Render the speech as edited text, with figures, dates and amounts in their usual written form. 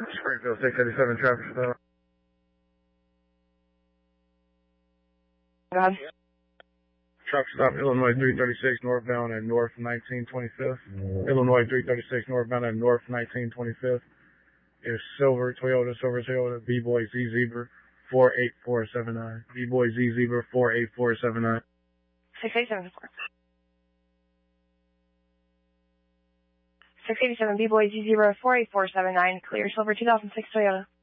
Springfield 687 traffic stop. Go ahead. Traffic stop Illinois 336 northbound at North 1925th. Illinois 336 northbound at North 1925th. Is Toyota B-Boy Z Zebra 48479. B-Boy Z Zebra 48479. 6874. 687 B-Boy Z0 48479, clear silver 2006 Toyota.